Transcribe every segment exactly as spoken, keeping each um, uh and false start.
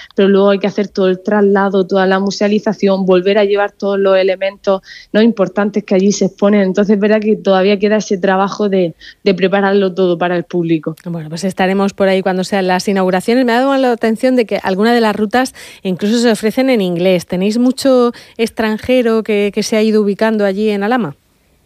pero luego hay que hacer todo el traslado, toda la musealización, volver a llevar todos los elementos no importantes que allí se exponen. Entonces es verdad que todavía queda ese trabajo de, de prepararlo todo para el público. Bueno, pues estaremos por ahí cuando sean las inauguraciones. Me ha dado la atención de que algunas de las rutas incluso se ofrecen en inglés. ¿Tenéis mucho extranjero que, que se ha ido ubicando allí en Alhama?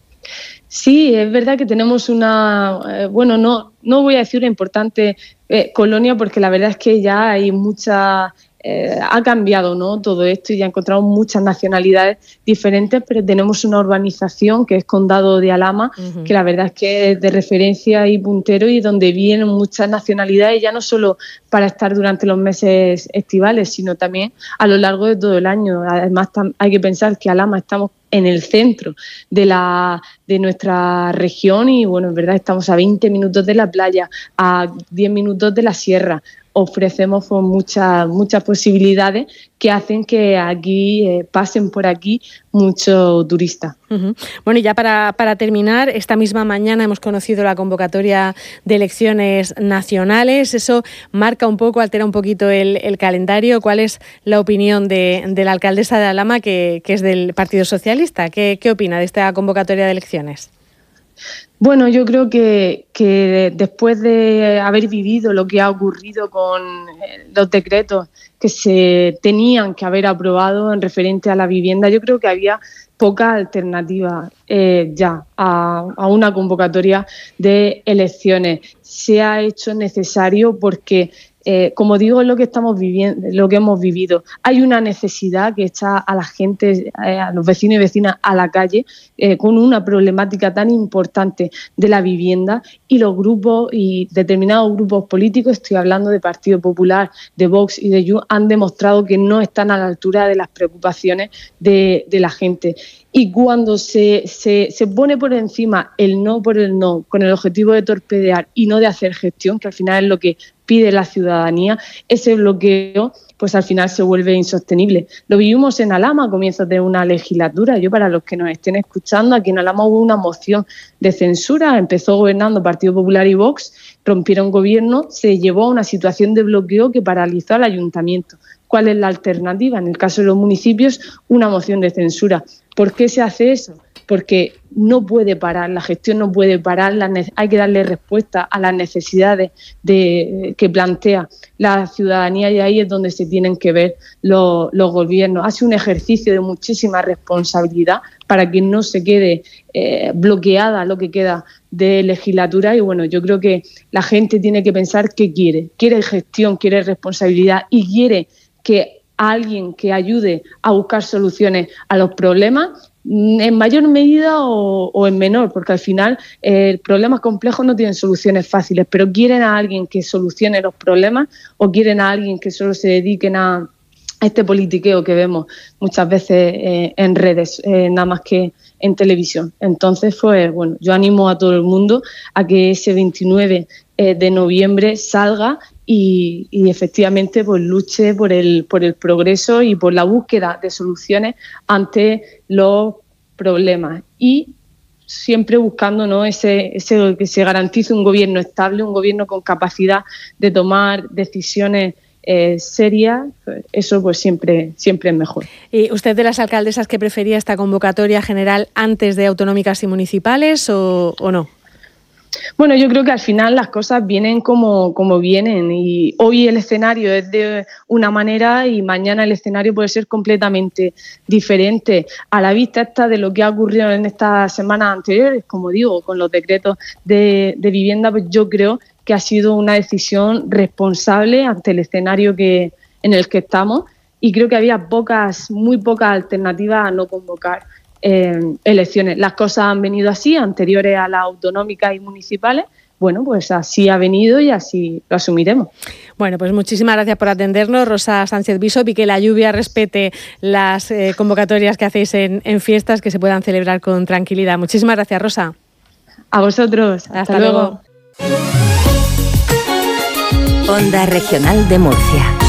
Sí, es verdad que tenemos una, eh, bueno, no, no voy a decir una importante eh, colonia, porque la verdad es que ya hay mucha, eh, ha cambiado, ¿no?, todo esto y ya encontramos muchas nacionalidades diferentes, pero tenemos una urbanización que es Condado de Alhama, uh-huh. que la verdad es que es de referencia y puntero y donde vienen muchas nacionalidades, ya no solo para estar durante los meses estivales, sino también a lo largo de todo el año. Además, tam- hay que pensar que Alhama estamos en el centro de la de nuestra región y bueno, es verdad, estamos a veinte minutos de la playa, a diez minutos de la sierra. Ofrecemos pues, muchas muchas posibilidades que hacen que aquí eh, pasen por aquí muchos turistas. Uh-huh. Bueno, y ya para, para terminar, esta misma mañana hemos conocido la convocatoria de elecciones nacionales. Eso marca un poco, altera un poquito el, el calendario. ¿Cuál es la opinión de, de la alcaldesa de Alhama, que, que es del Partido Socialista? ¿Qué, qué opina de esta convocatoria de elecciones? Bueno, yo creo que, que después de haber vivido lo que ha ocurrido con los decretos que se tenían que haber aprobado en referente a la vivienda, yo creo que había poca alternativa eh, ya a, a una convocatoria de elecciones. Se ha hecho necesario porque Eh, como digo, es lo que estamos viviendo, lo que hemos vivido. Hay una necesidad que echa a la gente, eh, a los vecinos y vecinas a la calle eh, con una problemática tan importante de la vivienda, y los grupos y determinados grupos políticos, estoy hablando de Partido Popular, de Vox y de You, han demostrado que no están a la altura de las preocupaciones de, de la gente. Y cuando se, se, se pone por encima el no por el no, con el objetivo de torpedear y no de hacer gestión, que al final es lo que pide la ciudadanía, ese bloqueo pues al final se vuelve insostenible. Lo vivimos en Alhama a comienzos de una legislatura. Yo, para los que nos estén escuchando, aquí en Alhama hubo una moción de censura, empezó gobernando Partido Popular y Vox, rompieron gobierno, se llevó a una situación de bloqueo que paralizó al ayuntamiento. ¿Cuál es la alternativa? En el caso de los municipios, una moción de censura. ¿Por qué se hace eso? Porque no puede parar, la gestión no puede parar, la ne- hay que darle respuesta a las necesidades de, que plantea la ciudadanía, y ahí es donde se tienen que ver los, los gobiernos. Hace un ejercicio de muchísima responsabilidad para que no se quede eh, bloqueada lo que queda de legislatura, y bueno, yo creo que la gente tiene que pensar qué quiere. Quiere gestión, quiere responsabilidad y quiere que alguien que ayude a buscar soluciones a los problemas, en mayor medida o, o en menor, porque al final eh, problemas complejos no tienen soluciones fáciles, pero quieren a alguien que solucione los problemas, o quieren a alguien que solo se dediquen a este politiqueo que vemos muchas veces eh, en redes, eh, nada más que en televisión. Entonces, pues bueno, yo animo a todo el mundo a que ese veintinueve eh, de noviembre salga y, y efectivamente pues luche por el, por el progreso y por la búsqueda de soluciones ante los problemas, y siempre buscando, ¿no?, ese, ese que se garantice un gobierno estable, un gobierno con capacidad de tomar decisiones Eh, seria. Eso pues siempre, siempre es mejor. ¿Y usted de las alcaldesas que prefería esta convocatoria general antes de autonómicas y municipales o, o no? Bueno, yo creo que al final las cosas vienen como, como vienen, y hoy el escenario es de una manera y mañana el escenario puede ser completamente diferente. A la vista está de lo que ha ocurrido en estas semanas anteriores, como digo, con los decretos de, de vivienda, pues yo creo que ha sido una decisión responsable ante el escenario que, en el que estamos, y creo que había pocas, muy pocas alternativas a no convocar eh, elecciones. Las cosas han venido así, anteriores a las autonómicas y municipales. Bueno, pues así ha venido y así lo asumiremos. Bueno, pues muchísimas gracias por atendernos, Rosa Sánchez Bishop, y que la lluvia respete las eh, convocatorias que hacéis en, en fiestas, que se puedan celebrar con tranquilidad. Muchísimas gracias, Rosa. A vosotros. Hasta, Hasta luego. luego. Onda Regional de Murcia.